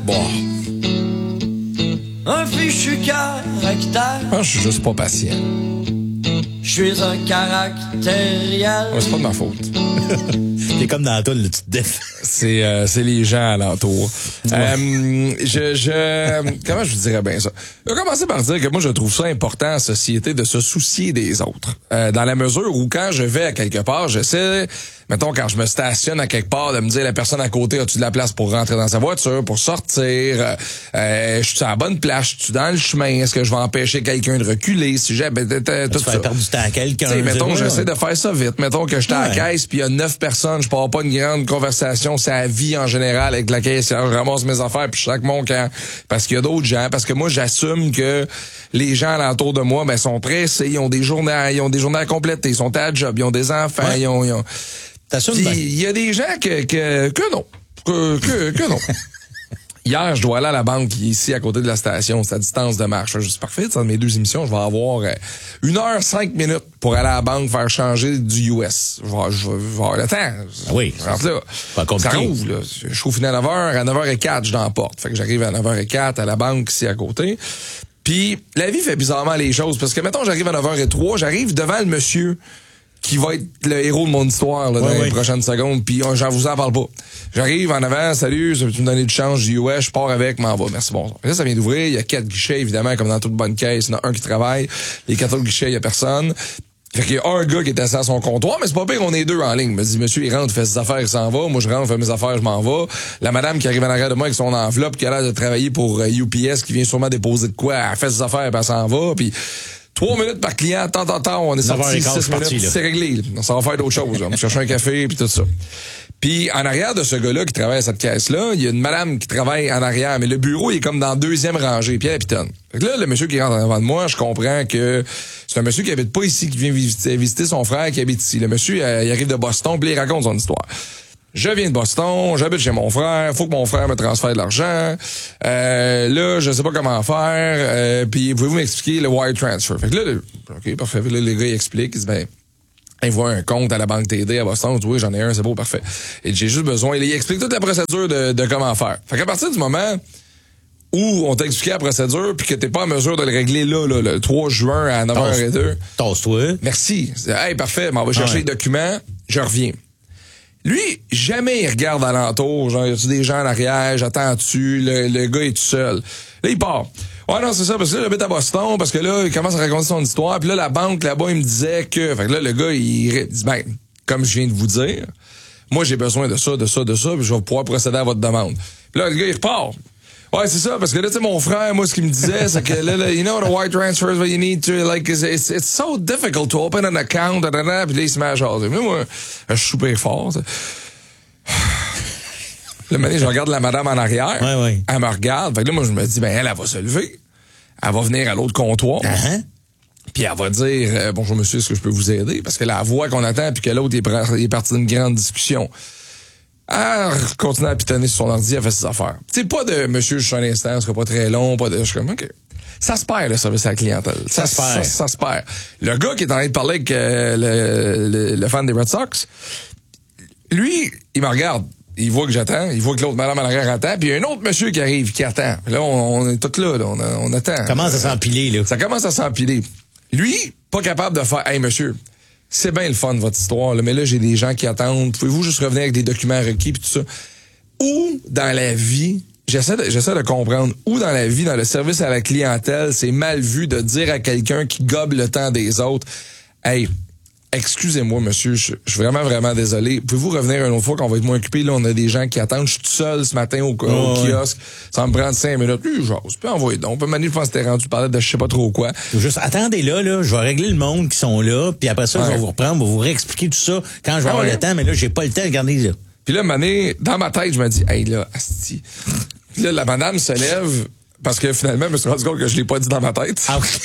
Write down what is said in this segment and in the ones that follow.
Bon. Un fichu caractère. Je suis juste pas patient. Je suis un caractériel. C'est pas de ma faute. T'es comme dans la toile, tu te défends. C'est les gens alentour. Comment je vous dirais bien ça? Je vais commencer par dire que moi, je trouve ça important en société de se soucier des autres. Dans la mesure où quand je vais à quelque part, j'essaie, mettons, quand je me stationne à quelque part, de me dire la personne à côté, as-tu de la place pour rentrer dans sa voiture, pour sortir? Je suis à la bonne place? Je suis dans le chemin? Est-ce que je vais empêcher quelqu'un de reculer? Si j'ai, tout ça. Tu vas perdre du temps à quelqu'un. T'sais, mettons, j'essaie de faire ça vite. Mettons que j'étais à la caisse puis il y a 9 personnes, je pars pas une grande conversation, c'est la vie en général avec la caisse, je ramasse mes affaires puis je sac mon camp. Parce qu'il y a d'autres gens, parce que moi, j'assume que les gens alentour de moi, ben, sont pressés, ils ont des journées à compléter, ils sont à la job, ils ont des enfants, ils ont... T'assumes Puis, bien. il y a des gens que non. Que non. Hier, je dois aller à la banque qui est ici à côté de la station, c'est à distance de marche. Je suis parfait, dans mes 2 émissions, je vais avoir 1h05 pour aller à la banque faire changer du US. Je vais avoir le temps. Oui. Je rentre là. Pas compliqué. Ça rouvre, là. Je suis au final à 9h, à 9h04, je l'emporte. Fait que j'arrive à 9h04 à la banque ici à côté. Puis la vie fait bizarrement les choses parce que mettons j'arrive à 9h03, j'arrive devant le monsieur qui va être le héros de mon histoire là, dans les prochaines secondes, puis j'en vous en parle pas. J'arrive en avant, salut, ça peut me donner du change du US, je pars avec, m'en va, merci, bonsoir. Là, ça vient d'ouvrir, il y a 4 guichets, évidemment, comme dans toute bonne caisse, il y en a un qui travaille, les 4 autres guichets, il y a personne. Fait qu'il y a un gars qui est assis à son comptoir, mais c'est pas pire, on est 2 en ligne. Il me dit, monsieur, il rentre, fait ses affaires, il s'en va. Moi, je rentre, fais mes affaires, je m'en vais. La madame qui arrive en arrière de moi avec son enveloppe, qui a l'air de travailler pour UPS, qui vient sûrement déposer de quoi, elle fait ses affaires, puis elle s'en va, puis 3 minutes par client, tant, on est sorti 6 minutes, c'est réglé. Ça va faire d'autres choses. On va chercher un café, puis tout ça. Puis en arrière de ce gars-là qui travaille à cette caisse-là, il y a une madame qui travaille en arrière, mais le bureau il est comme dans la 2e rangée, puis elle pitonne. Fait que là, le monsieur qui rentre en avant de moi, je comprends que c'est un monsieur qui habite pas ici, qui vient visiter son frère qui habite ici. Le monsieur, il arrive de Boston, puis il raconte son histoire. Je viens de Boston, j'habite chez mon frère, faut que mon frère me transfère de l'argent. Là, je sais pas comment faire. Puis pouvez-vous m'expliquer le wire transfer? Fait que là, OK, parfait. Là, les gars, ils expliquent, ils disent, ben, il voit un compte à la banque TD à Boston. Oui, j'en ai un, c'est beau, parfait. Et j'ai juste besoin. Il explique toute la procédure de comment faire. Fait qu'à partir du moment où on t'a expliqué la procédure puis que t'es pas en mesure de le régler là, le 3 juin à 9h02. Tasse-toi. Merci. Hey, parfait, on va chercher les documents, je reviens. Lui, jamais il regarde alentour, genre, y a-tu des gens en arrière, j'attends-tu, le gars est tout seul. Là, il part. Ouais, non, c'est ça, parce que là, j'habite à Boston, parce que là, il commence à raconter son histoire, puis là, la banque, là-bas, il me disait que... Fait que là, le gars, il dit, ben, comme je viens de vous dire, moi, j'ai besoin de ça, puis je vais pouvoir procéder à votre demande. Puis là, le gars, il repart. Ouais, c'est ça, parce que là, tu sais, mon frère, moi, ce qu'il me disait, c'est que là, you know, the wire transfers, what you need to, like, it's so difficult to open an account, puis là, il se met à jaser. Mais moi, je suis super fort, ça. Là, maintenant, je regarde la madame en arrière. Ouais. Elle me regarde. Fait que là, moi, je me dis, ben, elle va se lever. Elle va venir à l'autre comptoir. Puis elle va dire, bonjour monsieur, est-ce que je peux vous aider? Parce que la voix qu'on attend, puis que l'autre est parti d'une grande discussion. Elle continue à pitonner sur son ordi, elle fait ses affaires. Tu sais, pas de monsieur, je suis un instant, ce sera pas très long, pas de. Je suis comme, OK. Ça se perd, le service à la clientèle. Ça se perd. Le gars qui est en train de parler avec le fan des Red Sox, lui, il me regarde. Il voit que j'attends, il voit que l'autre madame à l'arrière attend, puis il y a un autre monsieur qui arrive, qui attend. Là, on est tous là, on attend. Ça commence à s'empiler, là. Ça commence à s'empiler. Lui, pas capable de faire, hey monsieur, c'est bien le fun, votre histoire, là, mais là, j'ai des gens qui attendent. Pouvez-vous juste revenir avec des documents requis pis tout ça? Où, dans la vie, j'essaie de comprendre, où dans la vie, dans le service à la clientèle, c'est mal vu de dire à quelqu'un qui gobe le temps des autres, hey, excusez-moi, monsieur, je suis vraiment, vraiment désolé. Pouvez-vous revenir une autre fois qu'on va être moins occupé? Là, on a des gens qui attendent. Je suis tout seul ce matin au kiosque. Ça me prend 5 minutes. Lui, j'ose. Puis envoyer donc. Puis Manu, je pense que t'es rendu parler de je sais pas trop quoi. Juste, attendez là, je vais régler le monde qui sont là. Puis après ça, je vais vous reprendre, vous réexpliquer tout ça quand je vais avoir le temps. Mais là, j'ai pas le temps. Regardez là. Puis là, Mané, dans ma tête, je me dis, hey là, asti. Puis là, la madame se lève parce que finalement, je me suis rendu compte que je l'ai pas dit dans ma tête. Ah oui.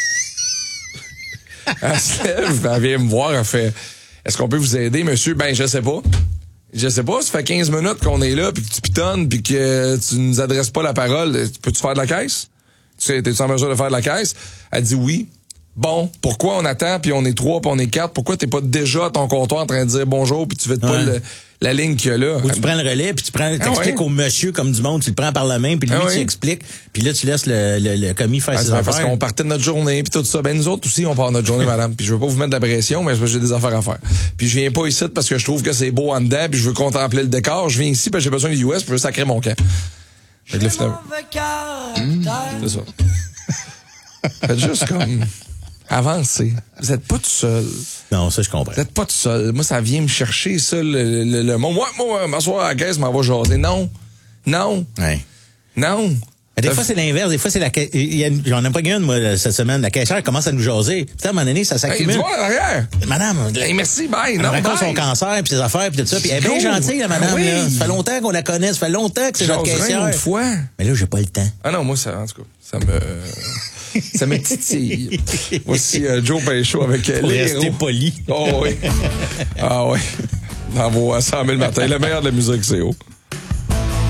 Elle se lève, elle vient me voir, elle fait, est-ce qu'on peut vous aider, monsieur? Ben, je sais pas. Ça fait 15 minutes qu'on est là, puis que tu pitonnes, puis que tu nous adresses pas la parole. Peux-tu faire de la caisse? T'es-tu en mesure de faire de la caisse? Elle dit oui. bon, pourquoi on attend, puis on est 3, puis on est 4, pourquoi t'es pas déjà à ton comptoir en train de dire bonjour, puis tu veux pas la ligne qu'il y a là? Ou tu prends le relais, puis t'expliques au monsieur comme du monde, tu le prends par la main, puis lui, tu expliques, puis là, tu laisses le commis faire ses affaires. Parce qu'on partait de notre journée, puis tout ça. Ben, nous autres aussi, on part de notre journée, madame. Puis je veux pas vous mettre de la pression, mais j'ai des affaires à faire. Puis je viens pas ici parce que je trouve que c'est beau en dedans, puis je veux contempler le décor. Je viens ici parce que j'ai besoin des US, puis je veux sacrer mon camp. C'est ça. Faites juste comme... avancez. Vous êtes pas tout seul. Non, ça, je comprends. Vous êtes pas tout seul. Moi, ça vient me chercher, ça, le mot. Moi, m'asseoir à la caisse, m'en va jaser. Non. Ouais. Non. Des fois, c'est l'inverse. Des fois, c'est la j'en ai pas une, moi, cette semaine. La caissière commence à nous jaser. Putain, à un moment donné, ça s'accumule. Tu vois, en arrière. Madame. Merci, bye. Elle raconte son cancer, puis ses affaires, puis tout ça. Puis elle est bien gentille, la madame, là. Ça fait longtemps qu'on la connaît. Ça fait longtemps que c'est notre caissière. Une fois. Mais là, j'ai pas le temps. Ah non, moi, ça, en tout cas, ça me titille. Voici Joe Péchaud avec les rester poli. Oh oui. Ah oui. Dans vos 100 000 matins. Le meilleur de la musique, c'est haut.